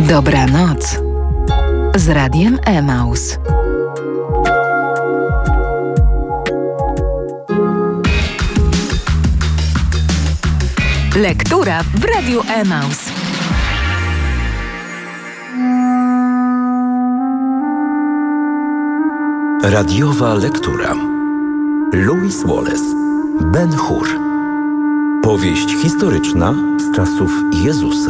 Dobranoc z Radiem Emaus. Lektura w Radiu Emaus. Radiowa lektura. Lewis Wallace, Ben-Hur. Powieść historyczna z czasów Jezusa.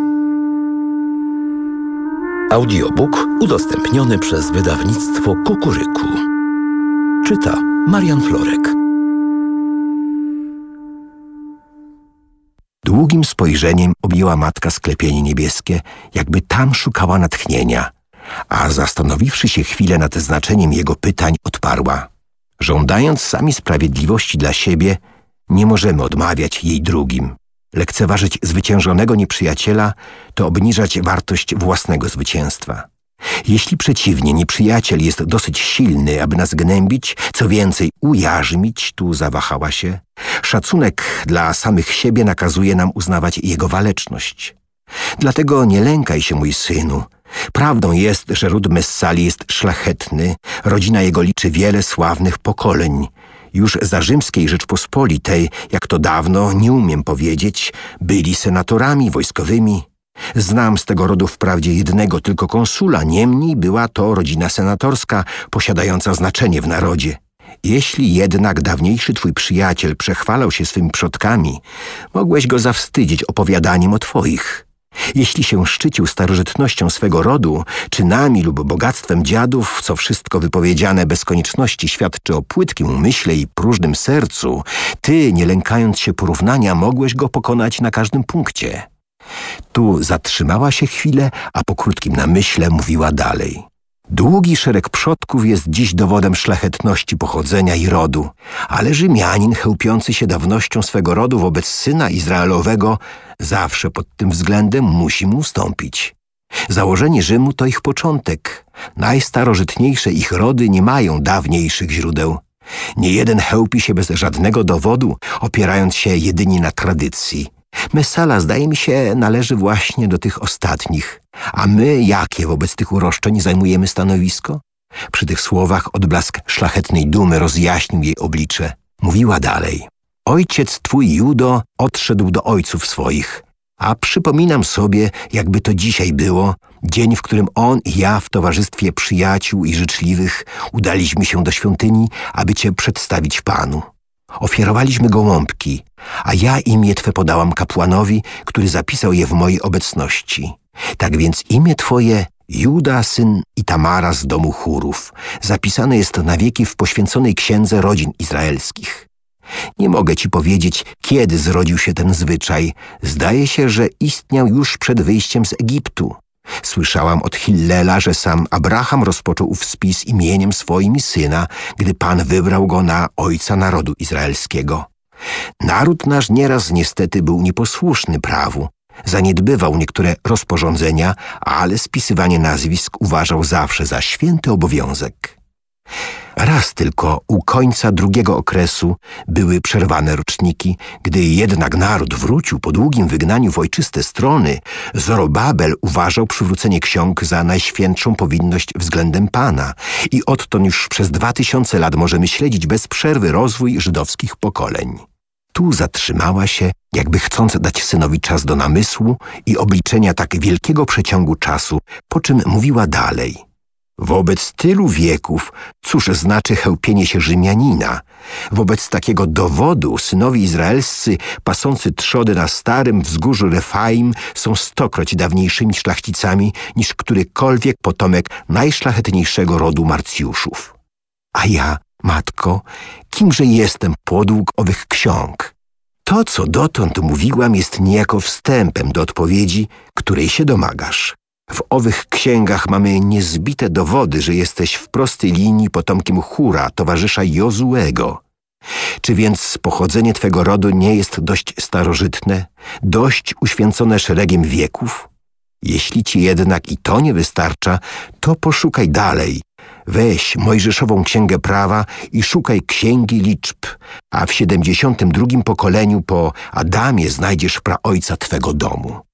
Audiobook udostępniony przez wydawnictwo Kukuryku. Czyta Marian Florek. Długim spojrzeniem objęła matka sklepienie niebieskie, jakby tam szukała natchnienia, a zastanowiwszy się chwilę nad znaczeniem jego pytań, odparła: żądając sami sprawiedliwości dla siebie, nie możemy odmawiać jej drugim. Lekceważyć zwyciężonego nieprzyjaciela to obniżać wartość własnego zwycięstwa. Jeśli przeciwnie, nieprzyjaciel jest dosyć silny, aby nas gnębić, co więcej ujarzmić, tu zawahała się, szacunek dla samych siebie nakazuje nam uznawać jego waleczność. Dlatego nie lękaj się, mój synu. Prawdą jest, że ród Messali jest szlachetny, rodzina jego liczy wiele sławnych pokoleń. Już za rzymskiej Rzeczpospolitej, jak to dawno, nie umiem powiedzieć, byli senatorami wojskowymi. Znam z tego rodu wprawdzie jednego tylko konsula, niemniej była to rodzina senatorska, posiadająca znaczenie w narodzie. Jeśli jednak dawniejszy twój przyjaciel przechwalał się swymi przodkami, mogłeś go zawstydzić opowiadaniem o twoich. Jeśli się szczycił starożytnością swego rodu, czynami lub bogactwem dziadów, co wszystko wypowiedziane bez konieczności świadczy o płytkim umyśle i próżnym sercu, ty, nie lękając się porównania, mogłeś go pokonać na każdym punkcie. Tu zatrzymała się chwilę, a po krótkim namyśle mówiła dalej. Długi szereg przodków jest dziś dowodem szlachetności pochodzenia i rodu, ale Rzymianin, chełpiący się dawnością swego rodu wobec syna Izraelowego, zawsze pod tym względem musi mu ustąpić. Założenie Rzymu to ich początek. Najstarożytniejsze ich rody nie mają dawniejszych źródeł. Niejeden chełpi się bez żadnego dowodu, opierając się jedynie na tradycji. Messala, zdaje mi się, należy właśnie do tych ostatnich. A my jakie wobec tych uroszczeń zajmujemy stanowisko? Przy tych słowach odblask szlachetnej dumy rozjaśnił jej oblicze. Mówiła dalej. Ojciec twój Judo odszedł do ojców swoich, a przypominam sobie, jakby to dzisiaj było, dzień, w którym on i ja w towarzystwie przyjaciół i życzliwych udaliśmy się do świątyni, aby cię przedstawić Panu. Ofiarowaliśmy gołąbki, a ja imię twe podałam kapłanowi, który zapisał je w mojej obecności. Tak więc imię twoje, Juda, syn Itamara z domu Hurów, zapisane jest na wieki w poświęconej księdze rodzin izraelskich. Nie mogę ci powiedzieć, kiedy zrodził się ten zwyczaj. Zdaje się, że istniał już przed wyjściem z Egiptu. Słyszałam od Hillela, że sam Abraham rozpoczął ów spis imieniem swoim i syna, gdy Pan wybrał go na ojca narodu izraelskiego. Naród nasz nieraz niestety był nieposłuszny prawu. Zaniedbywał niektóre rozporządzenia, ale spisywanie nazwisk uważał zawsze za święty obowiązek. Raz tylko u końca drugiego okresu były przerwane roczniki, gdy jednak naród wrócił po długim wygnaniu w ojczyste strony, Zorobabel uważał przywrócenie ksiąg za najświętszą powinność względem Pana i odtąd już przez 2000 lat możemy śledzić bez przerwy rozwój żydowskich pokoleń. Tu zatrzymała się, jakby chcąc dać synowi czas do namysłu i obliczenia tak wielkiego przeciągu czasu, po czym mówiła dalej. Wobec tylu wieków, cóż znaczy chełpienie się Rzymianina? Wobec takiego dowodu synowie izraelscy, pasący trzody na starym wzgórzu Refaim, są 100-kroć dawniejszymi szlachcicami niż którykolwiek potomek najszlachetniejszego rodu Marcjuszów. A ja, matko, kimże jestem podług owych ksiąg? To, co dotąd mówiłam, jest niejako wstępem do odpowiedzi, której się domagasz. W owych księgach mamy niezbite dowody, że jesteś w prostej linii potomkiem Hura, towarzysza Jozuego. Czy więc pochodzenie twego rodu nie jest dość starożytne, dość uświęcone szeregiem wieków? Jeśli ci jednak i to nie wystarcza, to poszukaj dalej. Weź Mojżeszową Księgę Prawa i szukaj Księgi Liczb, a w 72. pokoleniu po Adamie znajdziesz praojca twego domu.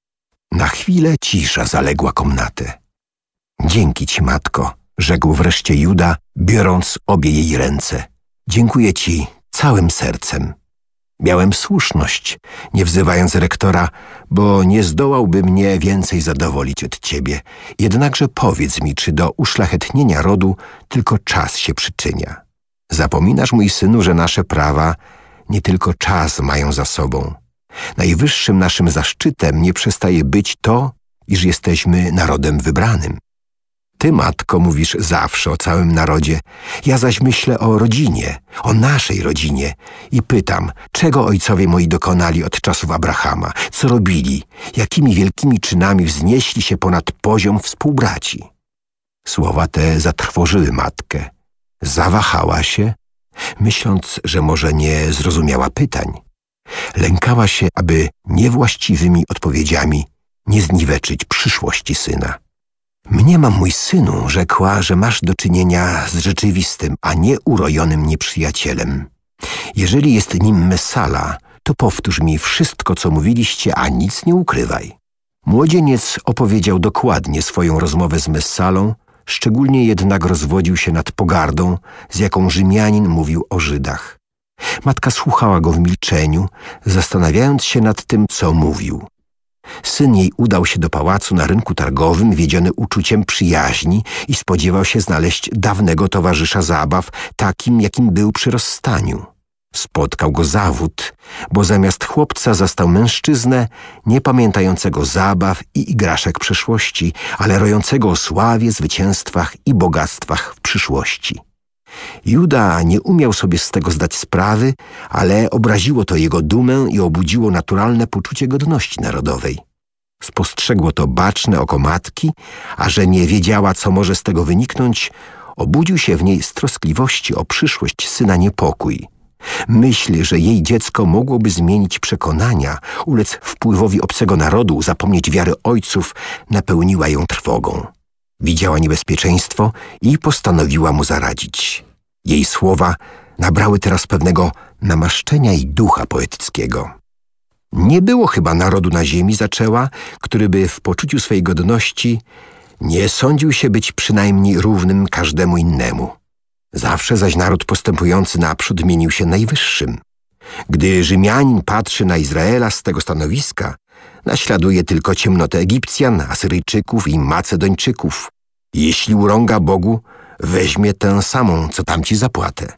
Na chwilę cisza zaległa komnatę. Dzięki ci, matko, rzekł wreszcie Juda, biorąc obie jej ręce. Dziękuję ci całym sercem. Miałem słuszność, nie wzywając rektora, bo nie zdołałby mnie więcej zadowolić od ciebie. Jednakże powiedz mi, czy do uszlachetnienia rodu tylko czas się przyczynia. Zapominasz, mój synu, że nasze prawa nie tylko czas mają za sobą. Najwyższym naszym zaszczytem nie przestaje być to, iż jesteśmy narodem wybranym. Ty, matko, mówisz zawsze o całym narodzie, ja zaś myślę o rodzinie, o naszej rodzinie i pytam, czego ojcowie moi dokonali od czasów Abrahama, co robili, jakimi wielkimi czynami wznieśli się ponad poziom współbraci. Słowa te zatrwożyły matkę. Zawahała się, myśląc, że może nie zrozumiała pytań. Lękała się, aby niewłaściwymi odpowiedziami nie zniweczyć przyszłości syna. Mniemam, mój synu, rzekła, że masz do czynienia z rzeczywistym, a nie urojonym nieprzyjacielem. Jeżeli jest nim Messala, to powtórz mi wszystko, co mówiliście, a nic nie ukrywaj. Młodzieniec opowiedział dokładnie swoją rozmowę z Messalą, szczególnie jednak rozwodził się nad pogardą, z jaką Rzymianin mówił o Żydach. Matka słuchała go w milczeniu, zastanawiając się nad tym, co mówił. Syn jej udał się do pałacu na rynku targowym, wiedziony uczuciem przyjaźni i spodziewał się znaleźć dawnego towarzysza zabaw, takim, jakim był przy rozstaniu. Spotkał go zawód, bo zamiast chłopca zastał mężczyznę nie pamiętającego zabaw i igraszek przeszłości, ale rojącego o sławie, zwycięstwach i bogactwach w przyszłości. Juda nie umiał sobie z tego zdać sprawy, ale obraziło to jego dumę i obudziło naturalne poczucie godności narodowej. Spostrzegło to baczne oko matki, a że nie wiedziała, co może z tego wyniknąć, obudził się w niej z troskliwości o przyszłość syna niepokój. Myśl, że jej dziecko mogłoby zmienić przekonania, ulec wpływowi obcego narodu, zapomnieć wiary ojców, napełniła ją trwogą. Widziała niebezpieczeństwo i postanowiła mu zaradzić. Jej słowa nabrały teraz pewnego namaszczenia i ducha poetyckiego. Nie było chyba narodu na ziemi, zaczęła, który by w poczuciu swej godności nie sądził się być przynajmniej równym każdemu innemu. Zawsze zaś naród postępujący naprzód mienił się najwyższym. Gdy Rzymianin patrzy na Izraela z tego stanowiska, naśladuje tylko ciemnotę Egipcjan, Asyryjczyków i Macedończyków. Jeśli urąga Bogu, weźmie tę samą, co tamci zapłatę.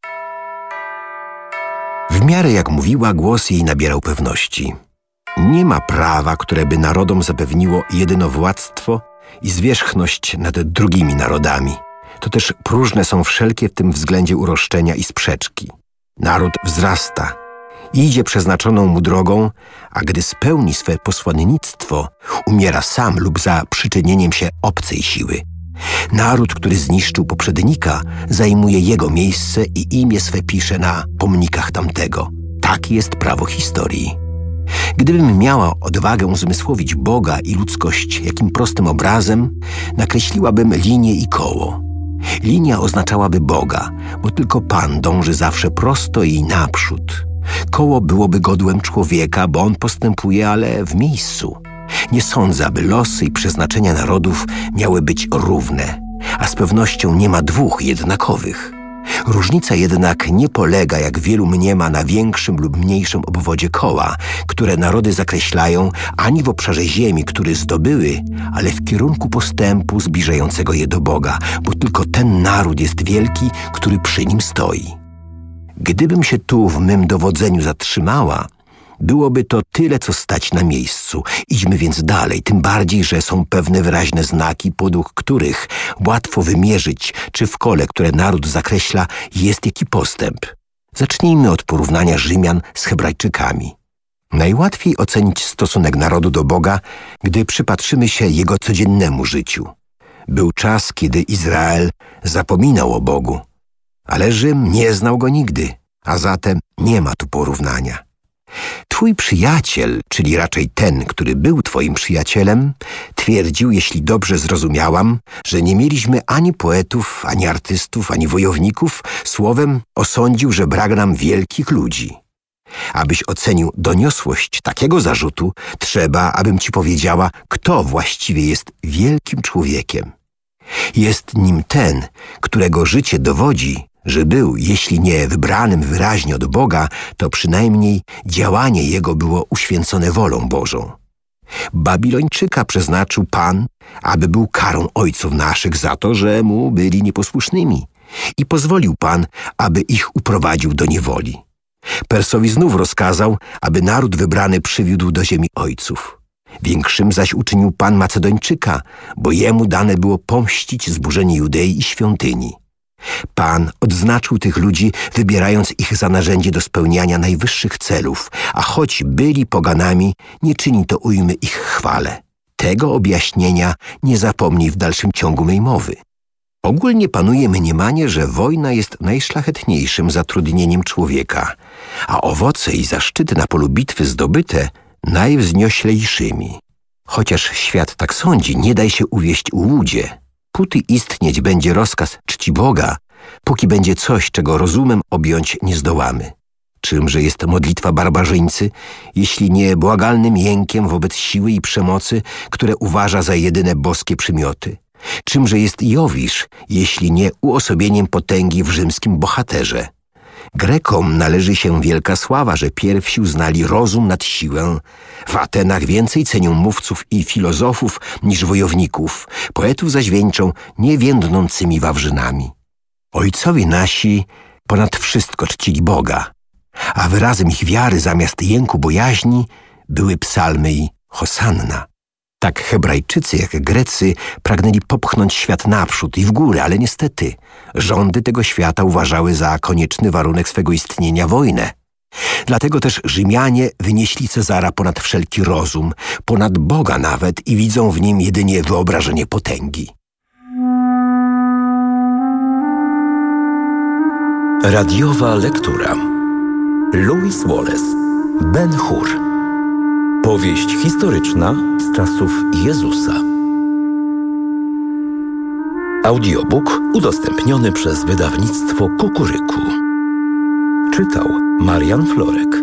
W miarę jak mówiła, głos jej nabierał pewności. Nie ma prawa, które by narodom zapewniło jedynowładztwo i zwierzchność nad drugimi narodami. To też próżne są wszelkie w tym względzie uroszczenia i sprzeczki. Naród wzrasta, idzie przeznaczoną mu drogą, a gdy spełni swe posłannictwo, umiera sam lub za przyczynieniem się obcej siły. Naród, który zniszczył poprzednika, zajmuje jego miejsce i imię swe pisze na pomnikach tamtego. Takie jest prawo historii. Gdybym miała odwagę uzmysłowić Boga i ludzkość jakim prostym obrazem, nakreśliłabym linię i koło. Linia oznaczałaby Boga, bo tylko Pan dąży zawsze prosto i naprzód. Koło byłoby godłem człowieka, bo on postępuje, ale w miejscu. Nie sądzę, aby losy i przeznaczenia narodów miały być równe, a z pewnością nie ma dwóch jednakowych. Różnica jednak nie polega, jak wielu mniema, na większym lub mniejszym obwodzie koła, które narody zakreślają, ani w obszarze ziemi, który zdobyły, ale w kierunku postępu zbliżającego je do Boga, bo tylko ten naród jest wielki, który przy nim stoi. Gdybym się tu w mym dowodzeniu zatrzymała, byłoby to tyle, co stać na miejscu. Idźmy więc dalej, tym bardziej, że są pewne wyraźne znaki, podług których łatwo wymierzyć, czy w kole, które naród zakreśla, jest jaki postęp. Zacznijmy od porównania Rzymian z Hebrajczykami. Najłatwiej ocenić stosunek narodu do Boga, gdy przypatrzymy się jego codziennemu życiu. Był czas, kiedy Izrael zapominał o Bogu, ale Rzym nie znał go nigdy, a zatem nie ma tu porównania. Twój przyjaciel, czyli raczej ten, który był twoim przyjacielem, twierdził, jeśli dobrze zrozumiałam, że nie mieliśmy ani poetów, ani artystów, ani wojowników, słowem osądził, że brak nam wielkich ludzi. Abyś ocenił doniosłość takiego zarzutu, trzeba, abym ci powiedziała, kto właściwie jest wielkim człowiekiem. Jest nim ten, którego życie dowodzi, że był, jeśli nie wybranym wyraźnie od Boga, to przynajmniej działanie jego było uświęcone wolą Bożą. Babilończyka przeznaczył Pan, aby był karą ojców naszych za to, że mu byli nieposłusznymi, i pozwolił Pan, aby ich uprowadził do niewoli. Persowi znów rozkazał, aby naród wybrany przywiódł do ziemi ojców. Większym zaś uczynił Pan Macedończyka, bo jemu dane było pomścić zburzenie Judei i świątyni. Pan odznaczył tych ludzi, wybierając ich za narzędzie do spełniania najwyższych celów, a choć byli poganami, nie czyni to ujmy ich chwale. Tego objaśnienia nie zapomnij w dalszym ciągu mej mowy. Ogólnie panuje mniemanie, że wojna jest najszlachetniejszym zatrudnieniem człowieka, a owoce i zaszczyty na polu bitwy zdobyte najwznioślejszymi. Chociaż świat tak sądzi, nie daj się uwieść łudzie. Póty istnieć będzie rozkaz czci Boga, póki będzie coś, czego rozumem objąć nie zdołamy. Czymże jest modlitwa barbarzyńcy, jeśli nie błagalnym jękiem wobec siły i przemocy, które uważa za jedyne boskie przymioty? Czymże jest Jowisz, jeśli nie uosobieniem potęgi w rzymskim bohaterze? Grekom należy się wielka sława, że pierwsi uznali rozum nad siłę. W Atenach więcej cenią mówców i filozofów niż wojowników, poetów zaś wieńczą niewiędnącymi wawrzynami. Ojcowie nasi ponad wszystko czcili Boga, a wyrazem ich wiary zamiast jęku bojaźni były psalmy i hosanna. Tak Hebrajczycy jak Grecy pragnęli popchnąć świat naprzód i w górę, ale niestety rządy tego świata uważały za konieczny warunek swego istnienia wojnę. Dlatego też Rzymianie wynieśli Cezara ponad wszelki rozum, ponad Boga nawet, i widzą w nim jedynie wyobrażenie potęgi. Radiowa lektura. Lewis Wallace, Ben-Hur. Powieść historyczna z czasów Jezusa. Audiobook udostępniony przez wydawnictwo Kukuryku. Czytał Marian Florek.